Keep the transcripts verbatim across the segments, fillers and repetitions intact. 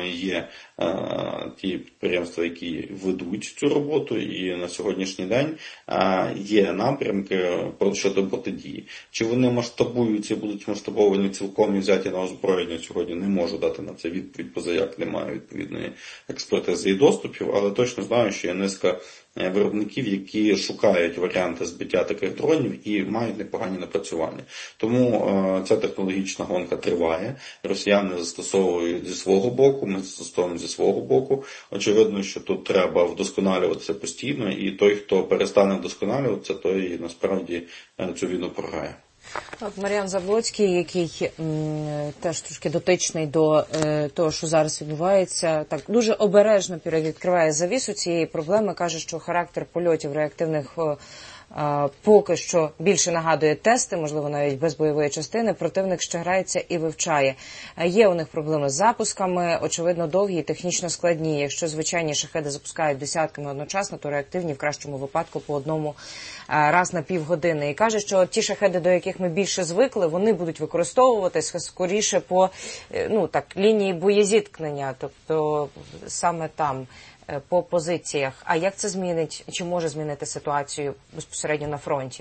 якими є ті підприємства, які ведуть цю роботу, і на сьогоднішній день є напрямки щодо протидії. Чи вони масштабуються і будуть масштабовані цілком і взяті на озброєння, сьогодні не можу дати на це відповідь, позаяк немає відповідної експертизи і доступів, але точно знаю, що є низка виробників, які шукають варіанти збиття таких дронів і мають непогані напрацювання. Тому е, ця технологічна гонка триває. Росіяни застосовують зі свого боку, ми застосовуємо зі свого боку. Очевидно, що тут треба вдосконалюватися постійно, і той, хто перестане вдосконалюватися, той насправді е, цю війну програє. От Мар'ян Заблоцький, який м, теж трошки дотичний до е, того, що зараз відбувається, так дуже обережно відкриває завісу цієї проблеми, каже, що характер польотів реактивних е, е, поки що більше нагадує тести, можливо, навіть без бойової частини. Противник ще грається і вивчає. Е, є у них проблеми з запусками, очевидно, довгі і технічно складні. Якщо звичайні шахеди запускають десятками одночасно, то реактивні в кращому випадку по одному раз на півгодини. І каже, що ті шахеди, до яких ми більше звикли, вони будуть використовуватися скоріше по ну, так, лінії боєзіткнення, тобто саме там, по позиціях. А як це змінить, чи може змінити ситуацію безпосередньо на фронті?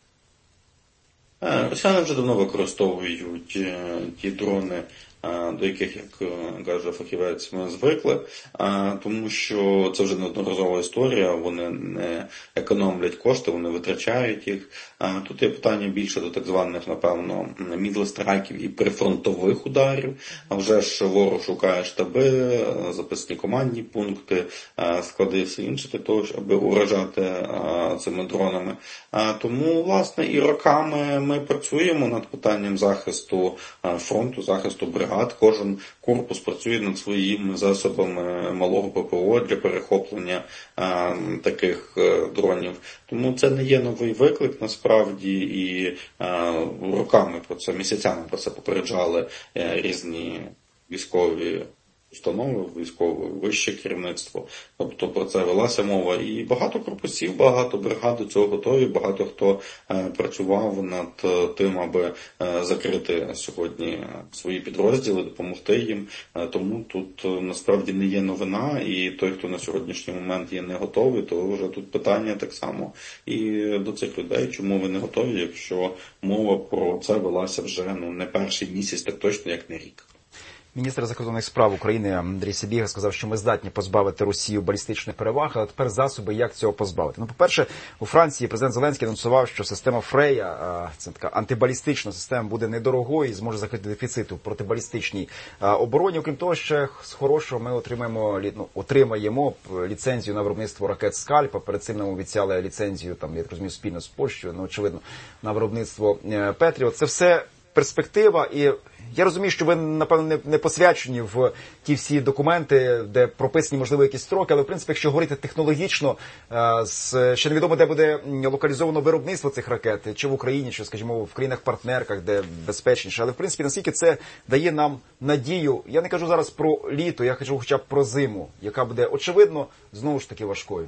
Росіяни вже давно використовують ті дрони, до яких, як каже фахівець, ми звикли, тому що це вже неодноразова історія, вони не економлять кошти, вони витрачають їх. Тут є питання більше до так званих, напевно, мідлестрайків і прифронтових ударів, а вже ж ворог шукає штаби, запасні командні пункти, склади і все інше для того, аби уражати цими дронами. Тому, власне, і роками ми працюємо над питанням захисту фронту, захисту бригад. Кожен корпус працює над своїми засобами малого ППО для перехоплення а, таких а, дронів. Тому це не є новий виклик, насправді, і а, роками про це, місяцями про це попереджали а, різні військові установи, військове вище керівництво. Тобто про це велася мова. І багато корпусів, багато бригад до цього готові, багато хто е, працював над е, тим, аби е, закрити сьогодні свої підрозділи, допомогти їм. Е, тому тут е, насправді не є новина, і той, хто на сьогоднішній момент є не готовий, то вже тут питання так само і до цих людей, чому ви не готові, якщо мова про це велася вже ну, не перший місяць, так точно, як не рік. Міністр закордонних справ України Андрій Сибіга сказав, що ми здатні позбавити Росію балістичних переваг, але тепер засоби, як цього позбавити. Ну, по-перше, у Франції президент Зеленський анонсував, що система Фрея, це така антибалістична система, буде недорогою і зможе закрити дефіцит у протибалістичній обороні. Окрім того, ще з хорошого ми отримаємо, ну, отримаємо ліцензію на виробництво ракет «Скальп», а перед цим нам обіцяли ліцензію, там, я так розумію, спільно з Польщею, ну, очевидно, на виробництво «Петріот». Це все перспектива, і я розумію, що ви, напевно, не посвячені в ті всі документи, де прописані, можливо, якісь строки, але, в принципі, якщо говорити технологічно, ще невідомо, де буде локалізовано виробництво цих ракет, чи в Україні, чи, скажімо, в країнах-партнерках, де безпечніше. Але, в принципі, наскільки це дає нам надію, я не кажу зараз про літо, я кажу хоча б про зиму, яка буде, очевидно, знову ж таки важкою.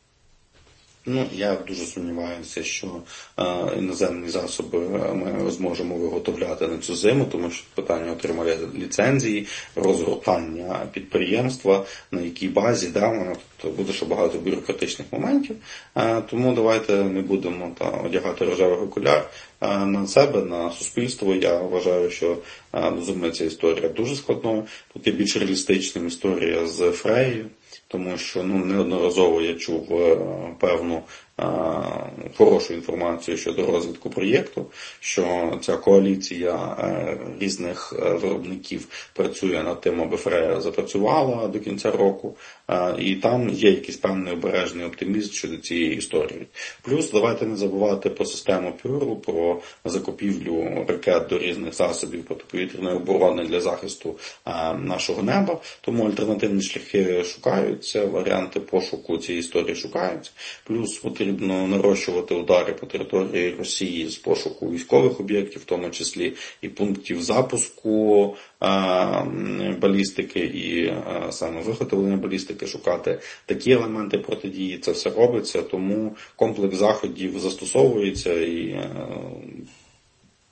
Ну, я дуже сумніваюся, що е, іноземні засоби ми зможемо виготовляти на цю зиму, тому що питання отримання ліцензії, розгортання підприємства, на якій базі, да, воно тут буде ще багато бюрократичних моментів, е, тому давайте не будемо та, одягати рожевий окуляр е, на себе, на суспільство. Я вважаю, що е, до зими ця історія дуже складною. Тут є більш реалістичним історія з Фреєю. Тому що ну, неодноразово я чув е, певну е, хорошу інформацію щодо розвитку проєкту, що ця коаліція е, різних е, виробників працює над тим, аби Фрея запрацювала до кінця року, е, і там є якийсь певний обережний оптимізм щодо цієї історії. Плюс давайте не забувати про систему Пюру, про закупівлю ракет до різних засобів протиповітряної оборони для захисту е, нашого неба, тому альтернативні шляхи шукають. Це варіанти пошуку цієї історії шукаються. Плюс потрібно нарощувати удари по території Росії з пошуку військових об'єктів, в тому числі і пунктів запуску а, балістики, і а, саме виготовлення балістики, шукати такі елементи протидії. Це все робиться, тому комплекс заходів застосовується і а,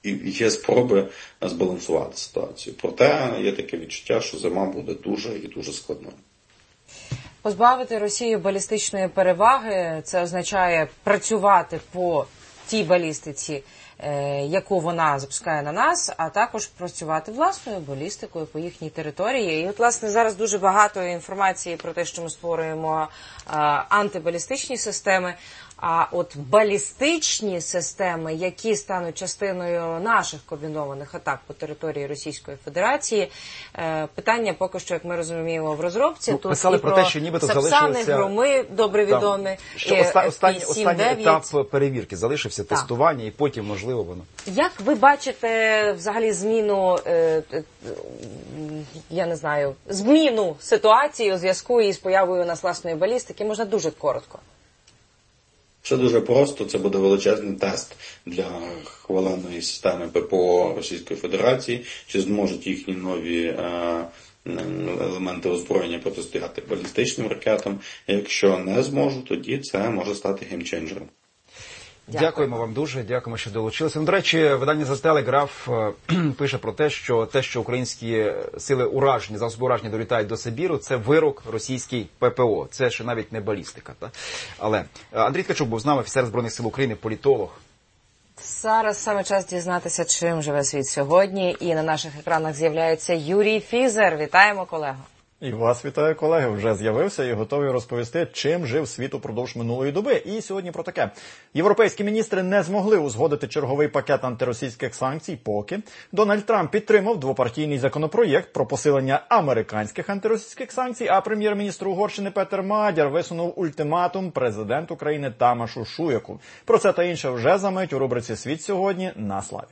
і є спроби збалансувати ситуацію. Проте є таке відчуття, що зима буде дуже і дуже складною. Позбавити Росію балістичної переваги – це означає працювати по тій балістиці, яку вона запускає на нас, а також працювати власною балістикою по їхній території. І от, власне, зараз дуже багато інформації про те, що ми створюємо антибалістичні системи, а от балістичні системи, які стануть частиною наших комбінованих атак по території Російської Федерації, питання поки що, як ми розуміємо, в розробці. Ну, тут писали і про те, що нібито Сапсани, залишилося... Громи, добре відомі, там, що оста... останній, останній етап перевірки залишився, так. тестування, і потім, можливо, воно. Як ви бачите взагалі зміну, е, е, я не знаю, зміну ситуації у зв'язку із появою у нас власної балістики? Можна дуже коротко. Все дуже просто. Це буде величезний тест для хваленої системи ППО Російської Федерації, чи зможуть їхні нові е, елементи озброєння протистояти балістичним ракетам. Якщо не зможуть, тоді це може стати геймченджером. Дякую. Дякуємо вам дуже, дякуємо, що долучилися. Ну, до речі, видання The Telegraph пише про те, що те, що українські сили ураження, засоби ураження долітають до Сибіру, це вирок російській ППО. Це ще навіть не балістика. Так? Але Андрій Ткачук був з нами, офіцер Збройних сил України, політолог. Зараз саме час дізнатися, чим живе світ сьогодні. І на наших екранах з'являється Юрій Фізер. Вітаємо, колего. І вас вітаю, колеги. Вже з'явився і готовий розповісти, чим жив світ упродовж минулої доби. І сьогодні про таке. Європейські міністри не змогли узгодити черговий пакет антиросійських санкцій, поки Дональд Трамп підтримав двопартійний законопроєкт про посилення американських антиросійських санкцій, а прем'єр-міністр Угорщини Петер Мадяр висунув ультиматум президенту країни Тамашу Шуяку. Про це та інше вже за мить у рубриці «Світ сьогодні» на Славі.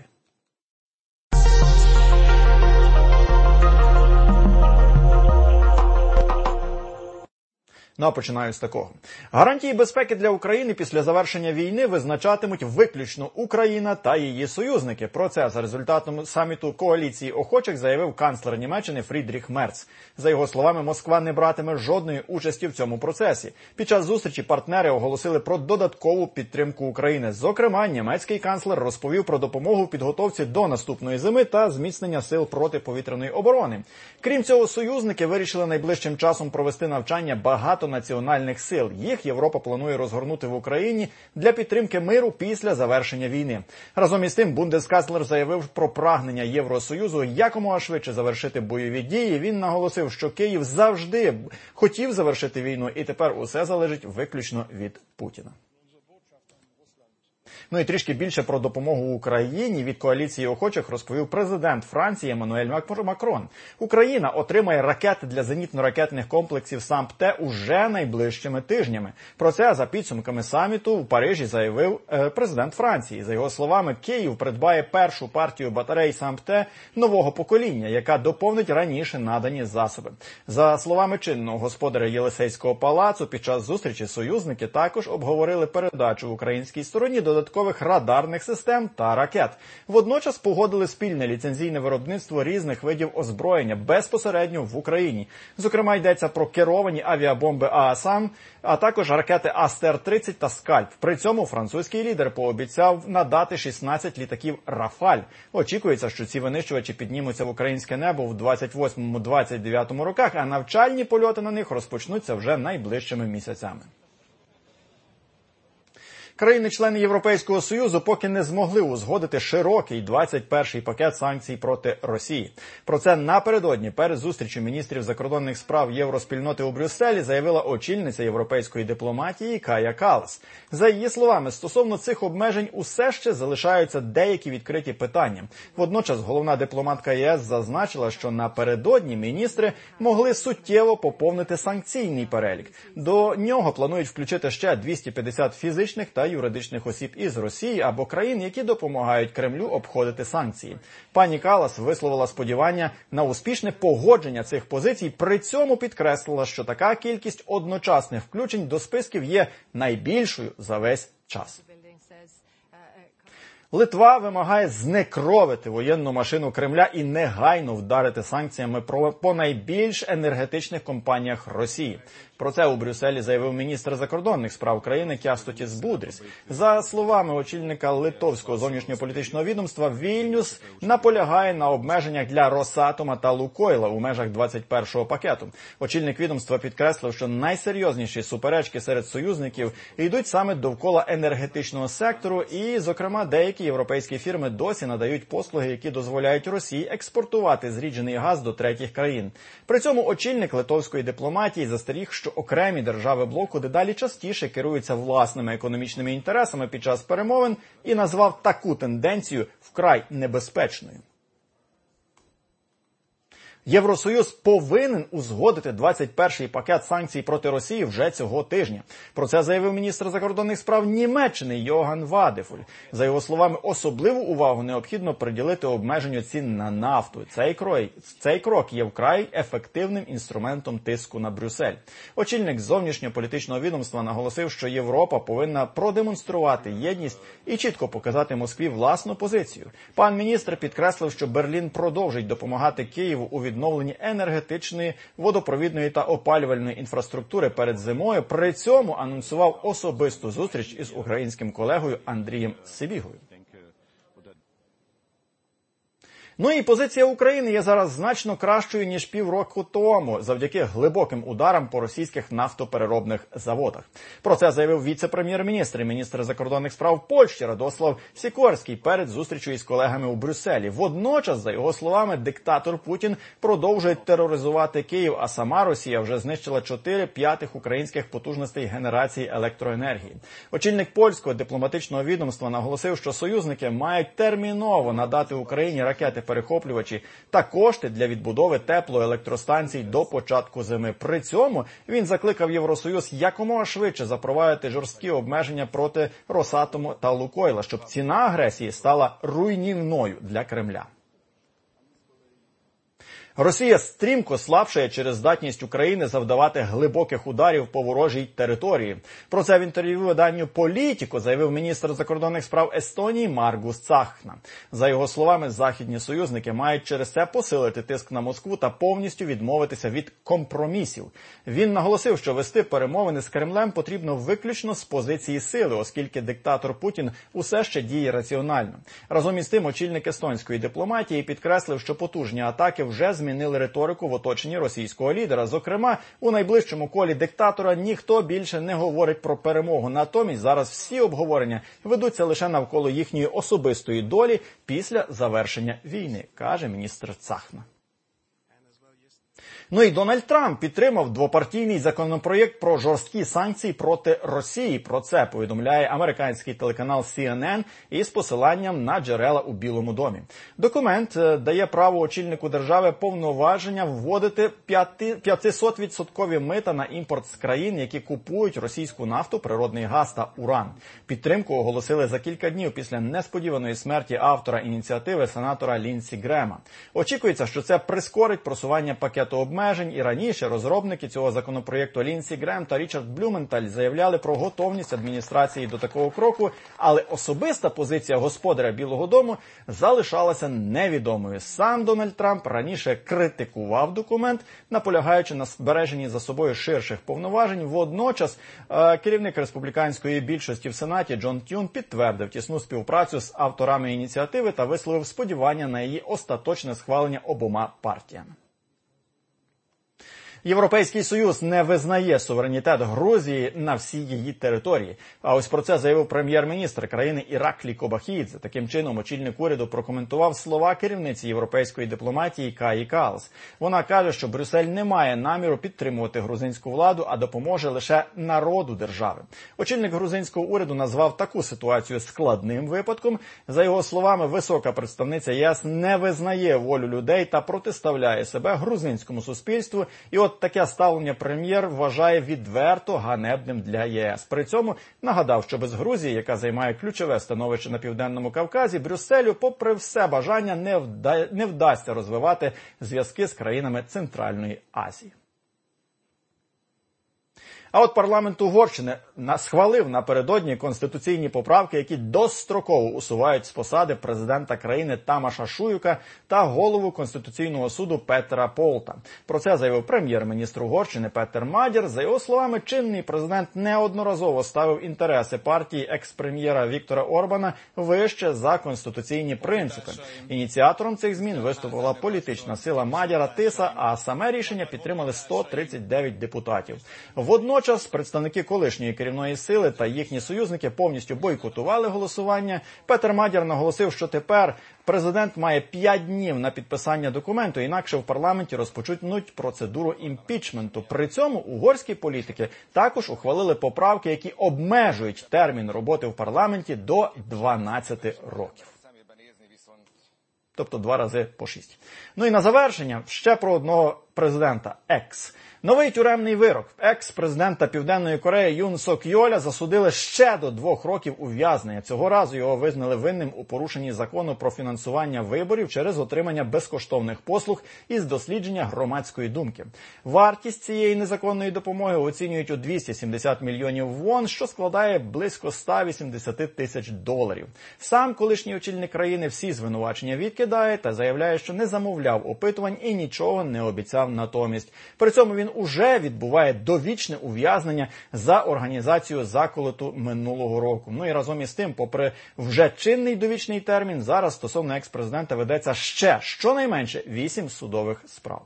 Ну, а починаю з такого. Гарантії безпеки для України після завершення війни визначатимуть виключно Україна та її союзники. Про це за результатом саміту коаліції охочих заявив канцлер Німеччини Фрідріх Мерц. За його словами, Москва не братиме жодної участі в цьому процесі. Під час зустрічі партнери оголосили про додаткову підтримку України. Зокрема, німецький канцлер розповів про допомогу у підготовці до наступної зими та зміцнення сил протиповітряної оборони. Крім цього, союзники вирішили найближчим часом провести навчання багато національних сил. Їх Європа планує розгорнути в Україні для підтримки миру після завершення війни. Разом із тим, бундесканцлер заявив про прагнення Євросоюзу якомога швидше завершити бойові дії. Він наголосив, що Київ завжди хотів завершити війну, і тепер усе залежить виключно від Путіна. Ну і трішки більше про допомогу Україні від коаліції охочих розповів президент Франції Еммануель Макрон. Україна отримає ракети для зенітно-ракетних комплексів САМП-Т уже найближчими тижнями. Про це за підсумками саміту в Парижі заявив е, президент Франції. За його словами, Київ придбає першу партію батарей САМП-Т нового покоління, яка доповнить раніше надані засоби. За словами чинного господаря Єлисейського палацу, під час зустрічі союзники також обговорили передачу українській стороні додаткових радарних систем та ракет. Водночас погодили спільне ліцензійне виробництво різних видів озброєння безпосередньо в Україні. Зокрема, йдеться про керовані авіабомби ААСАМ, а також ракети Астер тридцять та Скальп. При цьому французький лідер пообіцяв надати шістнадцять літаків Рафаль. Очікується, що ці винищувачі піднімуться в українське небо в двадцять восьмому - двадцять дев'ятому роках, а навчальні польоти на них розпочнуться вже найближчими місяцями. Країни-члени Європейського Союзу поки не змогли узгодити широкий двадцять перший пакет санкцій проти Росії. Про це напередодні перед зустрічю міністрів закордонних справ Євроспільноти у Брюсселі заявила очільниця європейської дипломатії Кая Каллас. За її словами, стосовно цих обмежень усе ще залишаються деякі відкриті питання. Водночас головна дипломатка ЄС зазначила, що напередодні міністри могли суттєво поповнити санкційний перелік. До нього планують включити ще двісті п'ятдесят фізичних та юридичних осіб із Росії або країн, які допомагають Кремлю обходити санкції. Пані Каллас висловила сподівання на успішне погодження цих позицій, при цьому підкреслила, що така кількість одночасних включень до списків є найбільшою за весь час. Литва вимагає знекровити воєнну машину Кремля і негайно вдарити санкціями по найбільш енергетичних компаніях Росії. Про це у Брюсселі заявив міністр закордонних справ країни Кястутіс Будріс. За словами очільника литовського зовнішньополітичного відомства, Вільнюс наполягає на обмеженнях для Росатома та Лукойла у межах двадцять першого пакету. Очільник відомства підкреслив, що найсерйозніші суперечки серед союзників йдуть саме довкола енергетичного сектору і, зокрема, деякі європейські фірми досі надають послуги, які дозволяють Росії експортувати зріджений газ до третіх країн. При цьому очільник литовської дипломатії застеріг, що окремі держави блоку дедалі частіше керуються власними економічними інтересами під час перемовин і назвав таку тенденцію вкрай небезпечною. Євросоюз повинен узгодити двадцять перший пакет санкцій проти Росії вже цього тижня. Про це заявив міністр закордонних справ Німеччини Йоган Вадефуль. За його словами, особливу увагу необхідно приділити обмеженню цін на нафту. Цей крок, цей крок є вкрай ефективним інструментом тиску на Брюссель. Очільник зовнішньополітичного відомства наголосив, що Європа повинна продемонструвати єдність і чітко показати Москві власну позицію. Пан міністр підкреслив, що Берлін продовжить допомагати Києву у відновленні енергетичної, водопровідної та опалювальної інфраструктури перед зимою. При цьому анонсував особисту зустріч із українським колегою Андрієм Сибігою. Ну і позиція України є зараз значно кращою, ніж півроку тому, завдяки глибоким ударам по російських нафтопереробних заводах. Про це заявив віце-прем'єр-міністр і міністр закордонних справ Польщі Радослав Сікорський перед зустрічю із колегами у Брюсселі. Водночас, за його словами, диктатор Путін продовжує тероризувати Київ, а сама Росія вже знищила чотири п'ятих українських потужностей генерації електроенергії. Очільник польського дипломатичного відомства наголосив, що союзники мають терміново надати Україні ракети перехоплювачі та кошти для відбудови теплоелектростанцій до початку зими. При цьому він закликав Євросоюз якомога швидше запровадити жорсткі обмеження проти Росатому та Лукойла, щоб ціна агресії стала руйнівною для Кремля. Росія стрімко слабшає через здатність України завдавати глибоких ударів по ворожій території. Про це в інтерв'ю виданню «Політіко» заявив міністр закордонних справ Естонії Маргус Цахна. За його словами, західні союзники мають через це посилити тиск на Москву та повністю відмовитися від компромісів. Він наголосив, що вести перемовини з Кремлем потрібно виключно з позиції сили, оскільки диктатор Путін усе ще діє раціонально. Разом із тим, очільник естонської дипломатії підкреслив, що потужні атаки вже змінили змінили риторику в оточенні російського лідера. Зокрема, у найближчому колі диктатора ніхто більше не говорить про перемогу. Натомість зараз всі обговорення ведуться лише навколо їхньої особистої долі після завершення війни, каже міністр Цахна. Ну і Дональд Трамп підтримав двопартійний законопроєкт про жорсткі санкції проти Росії. Про це повідомляє американський телеканал Сі Ен Ен із посиланням на джерела у Білому домі. Документ дає право очільнику держави повноваження вводити п'ятсот відсотків мита на імпорт з країн, які купують російську нафту, природний газ та уран. Підтримку оголосили за кілька днів після несподіваної смерті автора ініціативи сенатора Лінсі Грема. Очікується, що це прискорить просування пакету обмежень. І раніше розробники цього законопроєкту Лінсі Грем та Річард Блюменталь заявляли про готовність адміністрації до такого кроку, але особиста позиція господаря Білого дому залишалася невідомою. Сам Дональд Трамп раніше критикував документ, наполягаючи на збереженні за собою ширших повноважень. Водночас керівник республіканської більшості в Сенаті Джон Тюн підтвердив тісну співпрацю з авторами ініціативи та висловив сподівання на її остаточне схвалення обома партіями. Європейський Союз не визнає суверенітет Грузії на всій її території. А ось про це заявив прем'єр-міністр країни Іраклі Кобахідзе. Таким чином, очільник уряду прокоментував слова керівниці європейської дипломатії Каї Калас. Вона каже, що Брюссель не має наміру підтримувати грузинську владу, а допоможе лише народу держави. Очільник грузинського уряду назвав таку ситуацію складним випадком. За його словами, висока представниця ЄС не визнає волю людей та протиставляє себе грузинському суспільству. І от таке ставлення прем'єр вважає відверто ганебним для ЄС. При цьому нагадав, що без Грузії, яка займає ключове становище на Південному Кавказі, Брюсселю, попри все бажання, не, вда... не вдасться розвивати зв'язки з країнами Центральної Азії. А от парламент Угорщини схвалив напередодні конституційні поправки, які достроково усувають з посади президента країни Тамаша Шуюка та голову Конституційного суду Петера Полта. Про це заявив прем'єр-міністр Угорщини Петер Мадір. За його словами, чинний президент неодноразово ставив інтереси партії екс-прем'єра Віктора Орбана вище за конституційні принципи. Ініціатором цих змін виступила політична сила Мадяра Тиса, а саме рішення підтримали сто тридцять дев'ять депутатів. Водночас представники колишньої керівної сили та їхні союзники повністю бойкотували голосування. Петер Мадір наголосив, що тепер президент має п'ять днів на підписання документу, інакше в парламенті розпочнуть процедуру імпічменту. При цьому угорські політики також ухвалили поправки, які обмежують термін роботи в парламенті до дванадцяти років. Тобто два рази по шість. Ну і на завершення ще про одного президента – екс. Новий тюремний вирок. Екс-президента Південної Кореї Юн Сок Йоля засудили ще до двох років ув'язнення. Цього разу його визнали винним у порушенні закону про фінансування виборів через отримання безкоштовних послуг із дослідження громадської думки. Вартість цієї незаконної допомоги оцінюють у двісті сімдесят мільйонів вон, що складає близько ста вісімдесяти тисяч доларів. Сам колишній очільник країни всі звинувачення відкидає та заявляє, що не замовляв опитувань і нічого не обіцяв натомість. При цьому він уже відбуває довічне ув'язнення за організацію заколоту минулого року. Ну і разом із тим, попри вже чинний довічний термін, зараз стосовно екс-президента ведеться ще щонайменше вісім судових справ.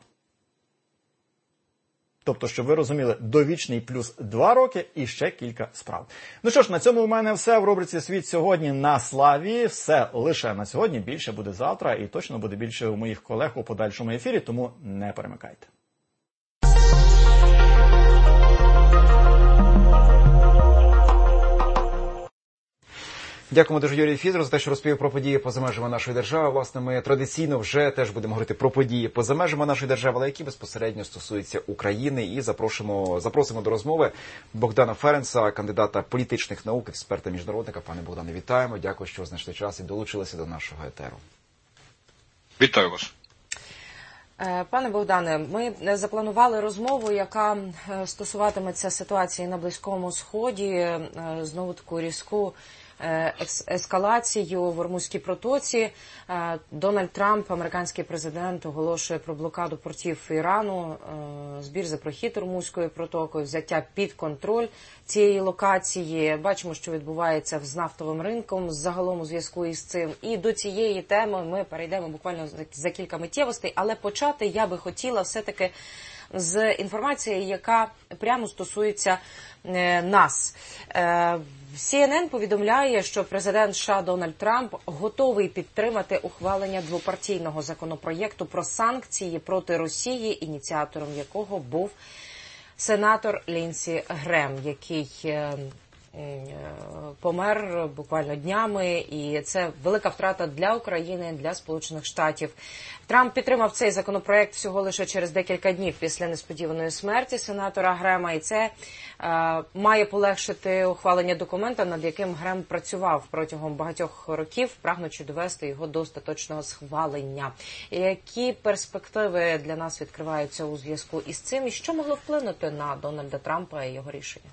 Тобто, щоб ви розуміли, довічний плюс два роки і ще кілька справ. Ну що ж, на цьому у мене все в рубриці «Світ сьогодні» на Славі. Все лише на сьогодні, більше буде завтра і точно буде більше у моїх колег у подальшому ефірі, тому не перемикайте. Дякуємо дуже Юрію Фідору за те, що розповів про події поза межами нашої держави. Власне, ми традиційно вже теж будемо говорити про події поза межами нашої держави, але які безпосередньо стосуються України. І запросимо, запросимо до розмови Богдана Ференца, кандидата політичних наук, експерта-міжнародника. Пане Богдане, вітаємо. Дякую, що знайшли час і долучилися до нашого етеру. Вітаю вас. Пане Богдане, ми запланували розмову, яка стосуватиметься ситуації на Близькому Сході, знову таку різку ескалацію в Ормузькій протоці. Дональд Трамп, американський президент, оголошує про блокаду портів Ірану, збір за прохід Ормузькою протокою, взяття під контроль цієї локації. Бачимо, що відбувається з нафтовим ринком, загалом у зв'язку із цим. І до цієї теми ми перейдемо буквально за кілька миттєвостей, але почати я би хотіла все-таки з інформації, яка прямо стосується нас. Сі Ен Ен повідомляє, що президент США Дональд Трамп готовий підтримати ухвалення двопартійного законопроєкту про санкції проти Росії, ініціатором якого був сенатор Лінсі Грем, який помер буквально днями, і це велика втрата для України, для Сполучених Штатів. Трамп підтримав цей законопроект всього лише через декілька днів після несподіваної смерті сенатора Грема, і це е, має полегшити ухвалення документа, над яким Грем працював протягом багатьох років, прагнучи довести його до остаточного схвалення. І які перспективи для нас відкриваються у зв'язку із цим, і що могло вплинути на Дональда Трампа і його рішення?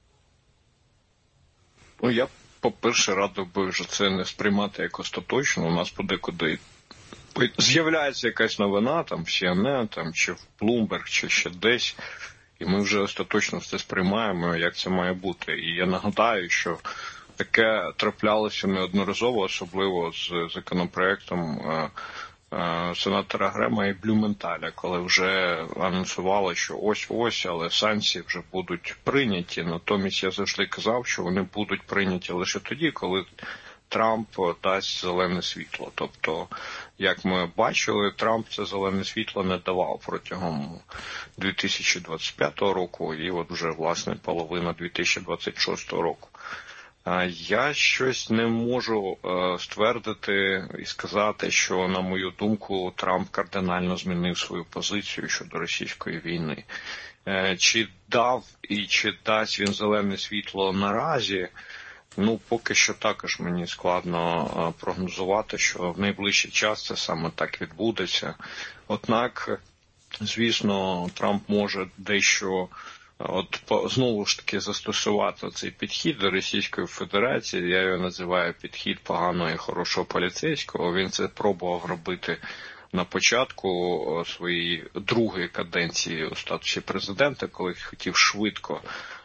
Ну, я, по-перше, радив би вже це не сприймати як остаточно. У нас подекуди з'являється якась новина, там, в Сі Ен Ен, там, чи в Bloomberg, чи ще десь, і ми вже остаточно це сприймаємо, як це має бути. І я нагадаю, що таке траплялося неодноразово, особливо з законопроектом сенатора Грема і Блюменталя, коли вже анонсували, що ось-ось, але санкції вже будуть прийняті. Натомість я завжди казав, що вони будуть прийняті лише тоді, коли Трамп дасть зелене світло. Тобто, як ми бачили, Трамп це зелене світло не давав протягом дві тисячі двадцять п'ятого року і от вже, власне, половина дві тисячі двадцять шостого року. Я щось не можу ствердити і сказати, що, на мою думку, Трамп кардинально змінив свою позицію щодо російської війни. Чи дав і чи дасть він зелене світло наразі, ну, поки що також мені складно прогнозувати, що в найближчий час це саме так відбудеться. Однак, звісно, Трамп може дещо от знову ж таки застосувати цей підхід до Російської Федерації, я його називаю підхід поганого і хорошого поліцейського. Він це пробував робити на початку своєї другої каденції у статусі президента, коли хотів швидко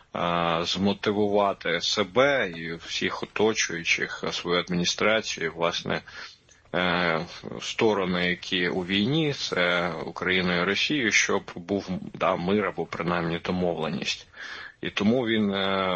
змотивувати себе і всіх оточуючих, свою адміністрацію, власне, сторони, які у війні, це Україна і Росія, щоб був да, мир або принаймні домовленість. І тому він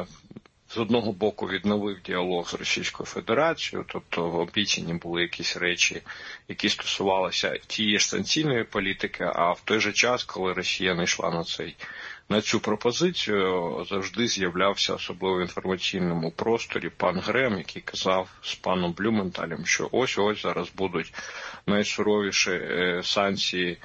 з одного боку відновив діалог з Російською Федерацією, тобто обіцяні були якісь речі, які стосувалися тієї ж санкційної політики, а в той же час, коли Росія не йшла на цей на цю пропозицію, завжди з'являвся, особливо в інформаційному просторі, пан Грем, який казав з паном Блюменталем, що ось-ось зараз будуть найсуровіші санкції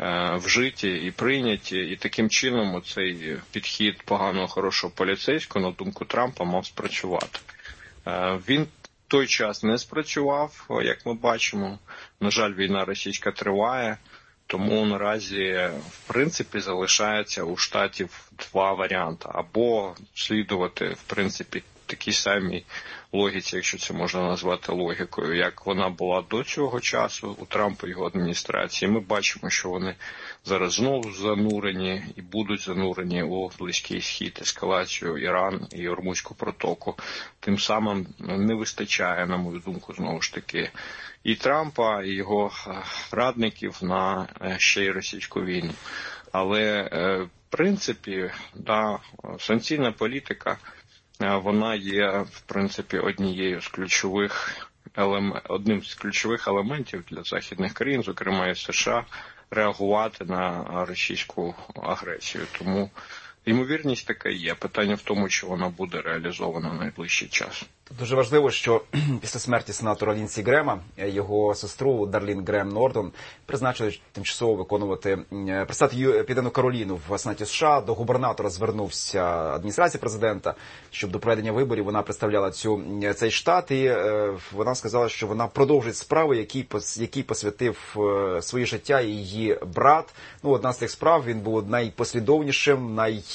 вжиті і прийняті, і таким чином цей підхід поганого хорошого поліцейського, на думку Трампа, мав спрацювати. Він в той час не спрацював, як ми бачимо. На жаль, війна російська триває, тому наразі, в принципі, залишається у штатів два варіанти. Або слідувати, в принципі, такій самій логіці, якщо це можна назвати логікою, як вона була до цього часу у Трампа і його адміністрації. Ми бачимо, що вони зараз знову занурені і будуть занурені у Близький Схід, ескалацію Іран і Ормузьку протоку. Тим самим не вистачає, на мою думку, знову ж таки, і Трампа, і його радників на ще й російську війну. Але, в принципі, да, санкційна політика, вона є, в принципі, однією з ключових елем... одним з ключових елементів для західних країн, зокрема і США, реагувати на російську агресію. Тому ймовірність така є. Питання в тому, чи вона буде реалізована в найближчий час. Дуже важливо, що після смерті сенатора Лінсі Грема його сестру Дарлін Грем Нордон призначили тимчасово виконувати, представити Південну Кароліну в Сенаті США. До губернатора звернувся адміністрація президента, щоб до проведення виборів вона представляла цю, цей штат. І вона сказала, що вона продовжить справи, які, які посвятив своє життя її брат. Ну, одна з цих справ, він був найпослідовнішим,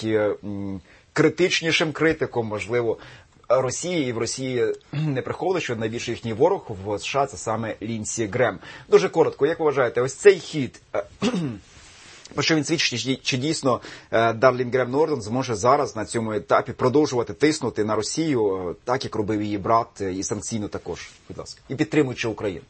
найкритичнішим критиком, можливо, Росії, і в Росії не приховували, що найбільший їхній ворог в США – це саме Лінсі Грем. Дуже коротко, як ви вважаєте, ось цей хід, про що він свідчить, чи дійсно Дарлін Грем Нордон зможе зараз на цьому етапі продовжувати тиснути на Росію, так як робив її брат, і санкційно також, будь ласка, і підтримуючи Україну?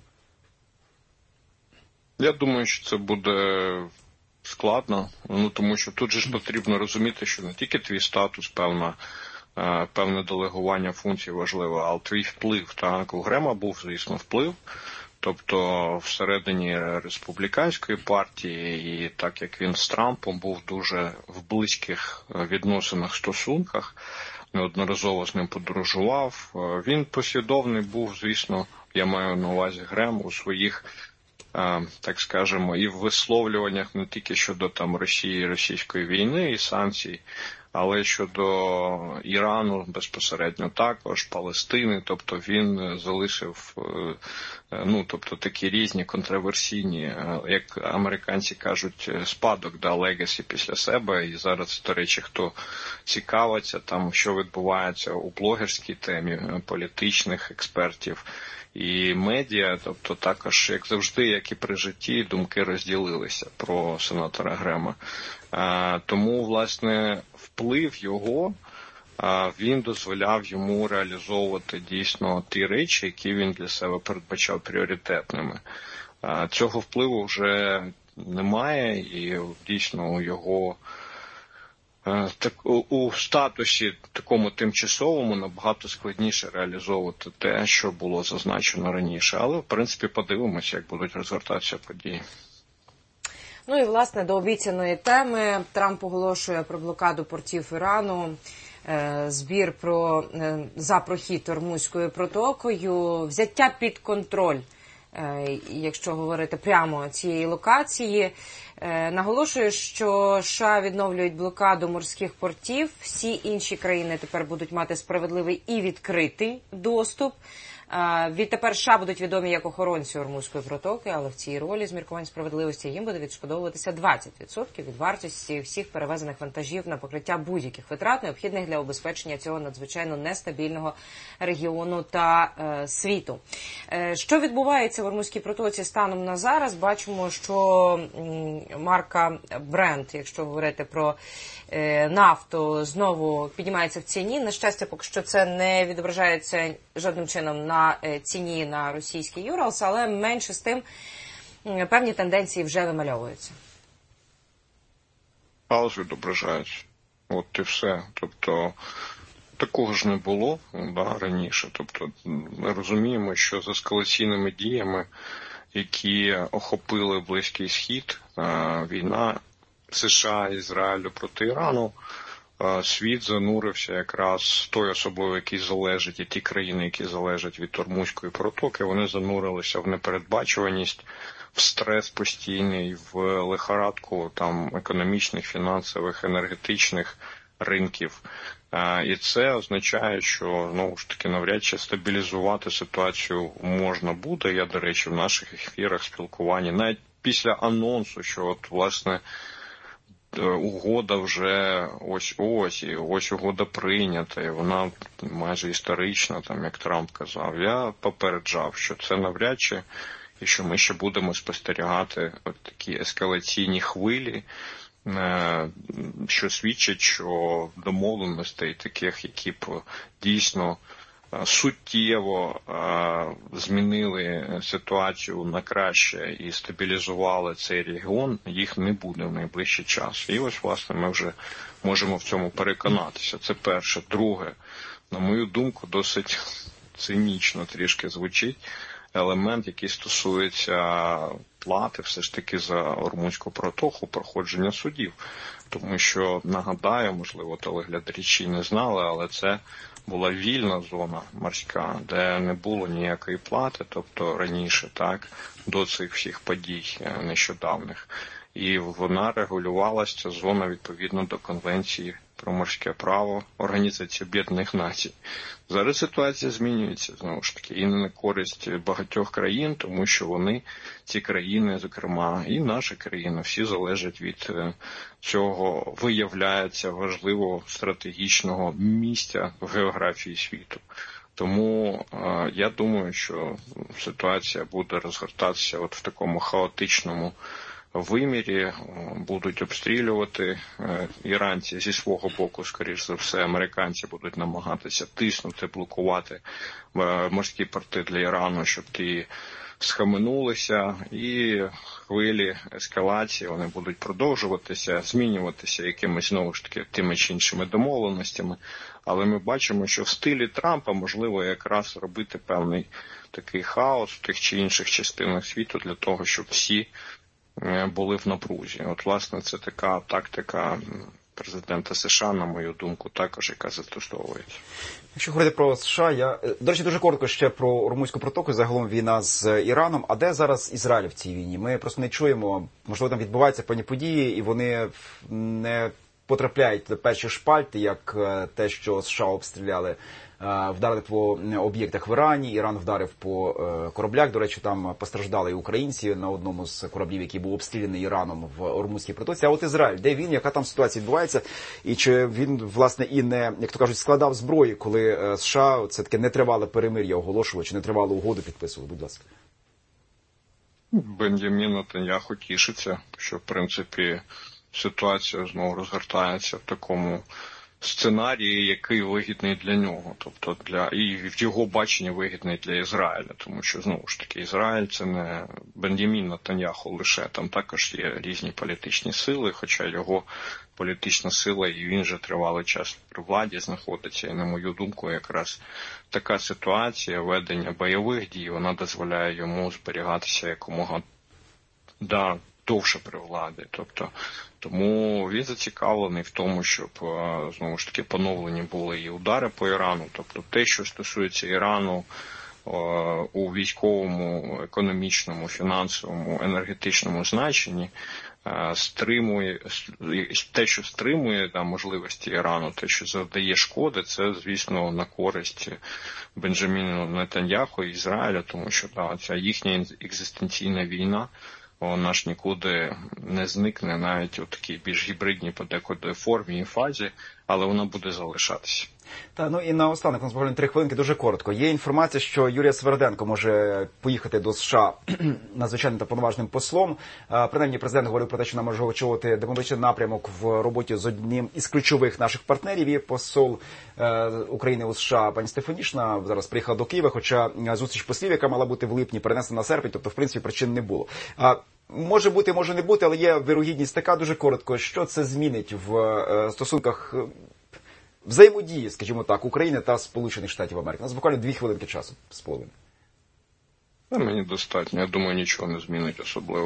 Я думаю, що це буде складно, ну, тому що тут же ж потрібно розуміти, що не тільки твій статус, певна, певне делегування функцій важливе, але твій вплив. Так? У Грема був, звісно, вплив, тобто всередині республіканської партії, і так як він з Трампом був дуже в близьких відносинах, стосунках, неодноразово з ним подорожував. Він послідовний був, звісно, я маю на увазі Грем, у своїх, так скажемо, і в висловлюваннях не тільки щодо там Росії, російської війни і санкцій, але щодо Ірану безпосередньо також, Палестини, тобто він залишив, ну, тобто такі різні контроверсійні, як американці кажуть, спадок, да, легасі після себе. І зараз, до речі, хто цікавиться там, що відбувається у блогерській темі, політичних експертів і медіа, тобто також, як завжди, як і при житті, думки розділилися про сенатора Грема. Тому, власне, вплив його, він дозволяв йому реалізовувати дійсно ті речі, які він для себе передбачав пріоритетними. Цього впливу вже немає, і дійсно у його так, у статусі такому тимчасовому набагато складніше реалізовувати те, що було зазначено раніше. Але, в принципі, подивимося, як будуть розвертатися події. Ну і, власне, до обіцяної теми. Трамп оголошує про блокаду портів Ірану, збір про, за прохід Ормузькою протокою, взяття під контроль, якщо говорити прямо цієї локації. Наголошує, що США відновлюють блокаду морських портів, всі інші країни тепер будуть мати справедливий і відкритий доступ. Відтепер США будуть відомі як охоронці Ормузької протоки, але в цій ролі, з міркувань справедливості, їм буде відшкодовуватися двадцять відсотків від вартості всіх перевезених вантажів на покриття будь-яких витрат, необхідних для обезпечення цього надзвичайно нестабільного регіону та е, світу. Е, що відбувається в Ормузькій протоці станом на зараз? Бачимо, що м, марка Brent, якщо говорити про е, нафту, знову піднімається в ціні. На щастя, поки що це не відображається жодним чином на е, ціні на російський Юралс, але менше з тим е, певні тенденції вже вимальовуються. Галузь відображається. От і все. Тобто такого ж не було да, раніше. Тобто ми розуміємо, що з ескалаційними діями, які охопили Близький Схід, війна США, Ізраїлю проти Ірану, світ занурився якраз той особливо, який залежить, і ті країни, які залежать від Ормузької протоки, вони занурилися в непередбачуваність, в стрес постійний, в лихорадку там економічних, фінансових, енергетичних ринків. І це означає, що, знову ж таки, навряд чи стабілізувати ситуацію можна буде. Я, до речі, в наших ефірах спілкуванні, навіть після анонсу, що от, власне, угода вже ось-ось, і ось угода прийнята, і вона майже історична, там, як Трамп казав. Я попереджав, що це навряд чи, і що ми ще будемо спостерігати от такі ескалаційні хвилі, що свідчить, що домовленостей таких, які б дійсно суттєво змінили ситуацію на краще і стабілізували цей регіон, їх не буде в найближчий час. І ось, власне, ми вже можемо в цьому переконатися. Це перше. Друге, на мою думку, досить цинічно трішки звучить елемент, який стосується плати все ж таки за Ормузьку протоку, проходження судів. Тому що, нагадаю, можливо, телеглядачі не знали, але це була вільна зона морська, де не було ніякої плати, тобто раніше, так, до цих всіх подій нещодавних. І вона регулювалася, ця зона, відповідно до Конвенції про морське право Організації Об'єднаних Націй. Зараз ситуація змінюється, знову ж таки, і не на користь багатьох країн, тому що вони, ці країни, зокрема, і наша країна, всі залежать від цього, виявляється, важливого стратегічного місця в географії світу. Тому е, я думаю, що ситуація буде розгортатися от в такому хаотичному вимірі, будуть обстрілювати іранці зі свого боку, скоріш за все, американці будуть намагатися тиснути, блокувати морські порти для Ірану, щоб ті схаменулися, і хвилі ескалації, вони будуть продовжуватися, змінюватися якимись, знову ж таки, тими чи іншими домовленостями. Але ми бачимо, що в стилі Трампа можливо якраз робити певний такий хаос в тих чи інших частинах світу для того, щоб всі були в напрузі. От, власне, це така тактика президента США, на мою думку, також, яка застосовується. Якщо говорити про США, я, до речі, дуже коротко ще про Ормузьку протоку, загалом війна з Іраном. А де зараз Ізраїль в цій війні? Ми просто не чуємо, можливо, там відбуваються певні події, і вони не потрапляють до перших шпальт, як те, що США обстріляли, вдарили по об'єктах в Ірані, Іран вдарив по кораблях. До речі, там постраждали і українці на одному з кораблів, який був обстріляний Іраном в Ормузькій протоці. А от Ізраїль, де він, яка там ситуація відбувається, і чи він, власне, і не, як то кажуть, складав зброї, коли США це таке нетривале перемир'я оголошували, чи нетривалу угоду підписували? Будь ласка. Бенджамін Нетаньяху тішиться, що, в принципі, ситуація знову розгортається в такому сценарії, який вигідний для нього, тобто для і в його баченні вигідний для Ізраїля, тому що, знову ж таки, Ізраїль – це не Бенджамін Нетаньяху лише, там також є різні політичні сили, хоча його політична сила, і він же тривалий час при владі знаходиться, і, на мою думку, якраз така ситуація ведення бойових дій, вона дозволяє йому зберігатися якомога да, довше при владі, тобто тому він зацікавлений в тому, щоб, знову ж таки, поновлені були і удари по Ірану. Тобто те, що стосується Ірану у військовому, економічному, фінансовому, енергетичному значенні, стримує, те, що стримує там, можливості Ірану, те, що завдає шкоди, це, звісно, на користь Бенджаміну Нетаньяху і Ізраїля, тому що да, ця їхня екзистенційна війна, вона ж нікуди не зникне, навіть у такій більш гібридній подекуди формі і фазі, але вона буде залишатися. Та, ну і наостанок, у нас буквально три хвилинки, дуже коротко. Є інформація, що Юрія Сверденко може поїхати до США надзвичайним та повноважним послом. Принаймні, президент говорив про те, що нам може очолити дипломатичний напрямок в роботі з одним із ключових наших партнерів. Є посол України у США пані Стефанішина, зараз приїхала до Києва, хоча зустріч послів, яка мала бути в липні, перенесена на серпень, тобто, в принципі, причин не було. Може бути, може не бути, але є вирогідність така, дуже коротко. Що це змінить в стосунках взаємодії, скажімо так, України та Сполучених Штатів Америки? У нас буквально дві хвилинки часу з половиною. Мені достатньо. Я думаю, нічого не змінить особливо.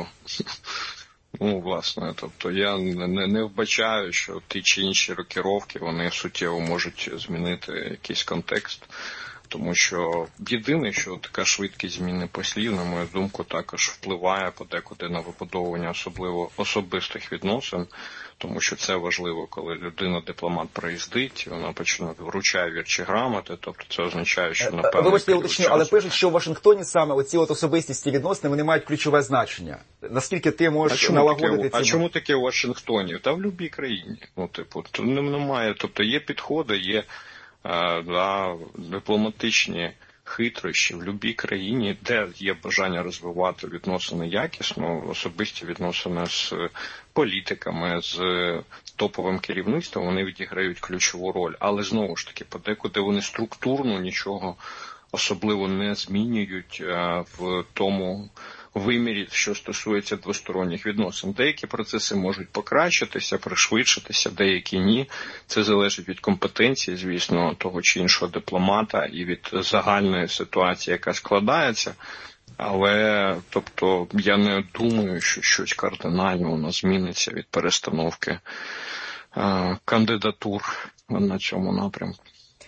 Ну, власне, тобто я не, не вбачаю, що ті чи інші рокіровки, вони суттєво можуть змінити якийсь контекст. Тому що єдине, що така швидкість зміни послів, на мою думку, також впливає подекуди на вибудовування особливо особистих відносин, тому що це важливо, коли людина-дипломат приїздить, вона почне вручає вірчі грамоти, тобто це означає, що, напевно... Вибачте, я уточню, але пишуть, що в Вашингтоні саме оці от особистісті відносини, вони мають ключове значення. Наскільки ти можеш налагодити ці... А чому таке в Вашингтоні? Та в будь-якій країні. Ну, типу, немає, тобто є підходи, є... Да, дипломатичні хитрощі в будь-якій країні, де є бажання розвивати відносини якісно, особисті відносини з політиками, з топовим керівництвом, вони відіграють ключову роль. Але, знову ж таки, подекуди вони структурно нічого особливо не змінюють в тому вимірі, що стосується двосторонніх відносин. Деякі процеси можуть покращитися, пришвидшитися, деякі ні. Це залежить від компетенції, звісно, того чи іншого дипломата і від загальної ситуації, яка складається. Але, тобто, я не думаю, що щось кардинально у нас зміниться від перестановки е, кандидатур на цьому напрямку.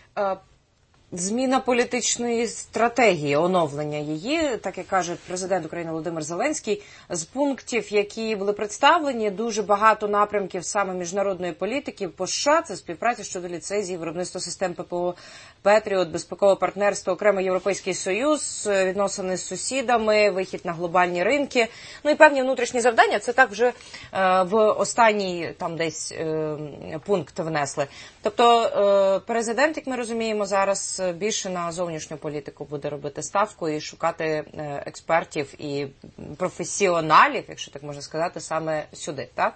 Зміна політичної стратегії, оновлення її, так як каже президент України Володимир Зеленський, з пунктів, які були представлені, дуже багато напрямків саме міжнародної політики по США, це співпраця щодо ліцензій, виробництво систем ППО «Петріот», безпекове партнерство, окремо Європейський Союз, відносини з сусідами, вихід на глобальні ринки, ну і певні внутрішні завдання, це так вже е, в останній там десь е, пункт внесли. Тобто е, президент, як ми розуміємо, зараз більше на зовнішню політику буде робити ставку і шукати експертів і професіоналів, якщо так можна сказати, саме сюди, так?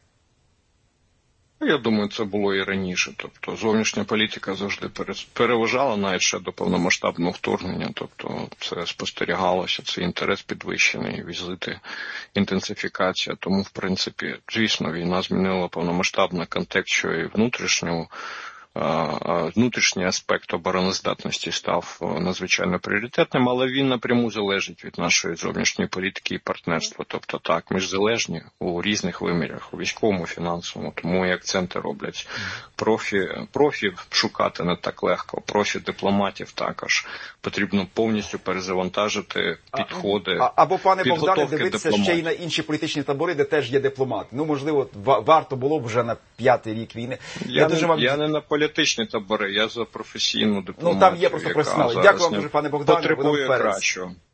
Я думаю, це було і раніше. Тобто зовнішня політика завжди переважала навіть ще до повномасштабного вторгнення. Тобто це спостерігалося, це інтерес підвищений, візити, інтенсифікація. Тому, в принципі, звісно, війна змінила повномасштабний контекст, що і внутрішнього. Внутрішній аспект обороноздатності став надзвичайно пріоритетним, але він напряму залежить від нашої зовнішньої політики і партнерства. Тобто так, ми ж залежні у різних вимірах, у військовому, фінансовому, тому і акценти роблять. Профі, профі шукати не так легко, профі дипломатів також. Потрібно повністю перезавантажити підходи. А, або, пане Богдане, дивитися дипломатів. Ще й на інші політичні табори, де теж є дипломати. Ну, можливо, варто було б вже на п'ятий рік війни. Я, Я, не, вам... я не на політичні табори, я за професійну дипломатію. Ну, там є просто професіонали. Дякую вам дуже, пане Богдане. Потребує кращого.